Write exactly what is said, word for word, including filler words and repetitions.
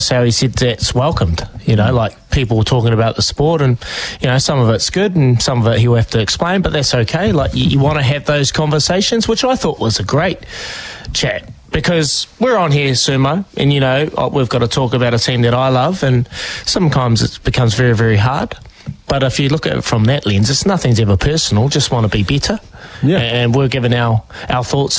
how he said that's welcomed, you know, like people talking about the sport, and, you know, some of it's good and some of it he'll have to explain, but that's okay. Like, you, you want to have those conversations, which I thought was a great chat, because we're on here, Sumo, and, you know, we've got to talk about a team that I love, and sometimes it becomes very, very hard. But if you look at it from that lens, it's nothing's ever personal, just want to be better. Yeah. And we're giving our, our thoughts